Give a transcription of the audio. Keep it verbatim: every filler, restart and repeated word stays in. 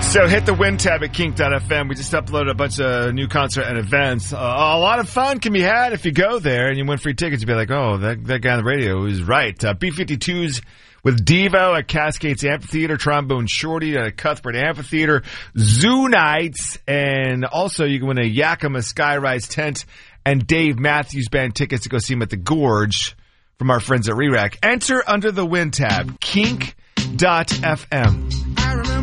So hit the win tab at kink dot f m. We just uploaded a bunch of new concert and events. Uh, a lot of fun can be had if you go there and you win free tickets. You'd be like, oh, that, that guy on the radio is right. Uh, B fifty-twos with Devo at Cascades Amphitheater, Trombone Shorty at Cuthbert Amphitheater, Zoo Nights, and also you can win a Yakima Skyrise tent and Dave Matthews Band tickets to go see him at the Gorge from our friends at R E R A C. Enter under the win tab, kink dot f m.